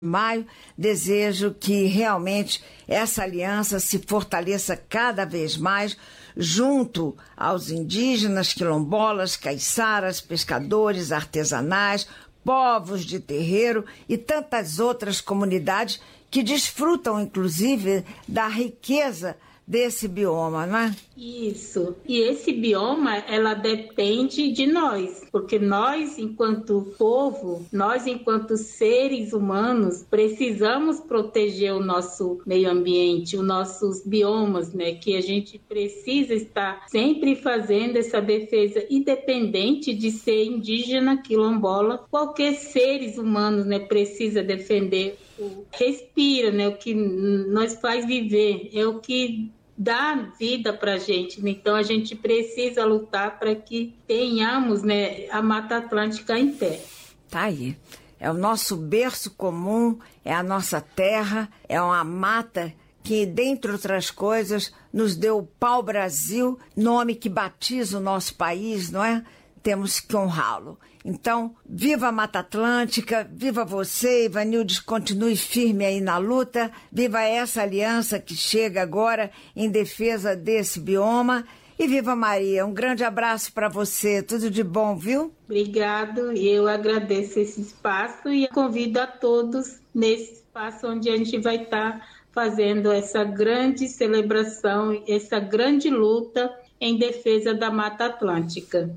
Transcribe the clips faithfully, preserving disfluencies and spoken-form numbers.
Maio, desejo que realmente essa aliança se fortaleça cada vez mais junto aos indígenas, quilombolas, caiçaras, pescadores, artesanais, povos de terreiro e tantas outras comunidades que desfrutam, inclusive, da riqueza desse bioma, não é? Isso. E esse bioma, ela depende de nós, porque nós, enquanto povo, nós, enquanto seres humanos, precisamos proteger o nosso meio ambiente, os nossos biomas, né? Que a gente precisa estar sempre fazendo essa defesa, independente de ser indígena, quilombola, qualquer seres humanos, né, precisa defender o respira, né? O que nós faz viver, é o que dá vida para a gente, então a gente precisa lutar para que tenhamos, né, a Mata Atlântica em pé. Tá aí, é o nosso berço comum, é a nossa terra, é uma mata que, dentre outras coisas, nos deu o pau-brasil, nome que batiza o nosso país, não é? Temos que honrá-lo. Então, viva a Mata Atlântica, viva você, Ivanildes, continue firme aí na luta, viva essa aliança que chega agora em defesa desse bioma e viva Maria. Um grande abraço para você, tudo de bom, viu? Obrigado, eu agradeço esse espaço e convido a todos nesse espaço onde a gente vai estar fazendo essa grande celebração, essa grande luta em defesa da Mata Atlântica.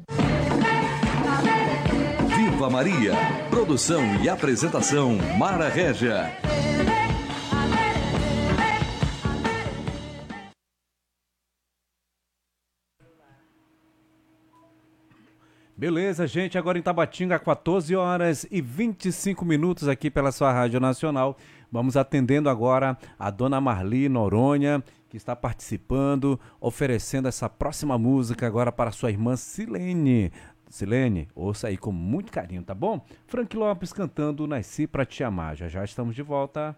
Viva Maria! Produção e apresentação Mara Régia. Beleza, gente, agora em Tabatinga, quatorze horas e vinte e cinco minutos aqui pela sua Rádio Nacional. Vamos atendendo agora a dona Marli Noronha, que está participando, oferecendo essa próxima música agora para sua irmã Silene. Silene, ouça aí com muito carinho, tá bom? Frank Lopes cantando Nasci Pra Te Amar. Já já estamos de volta.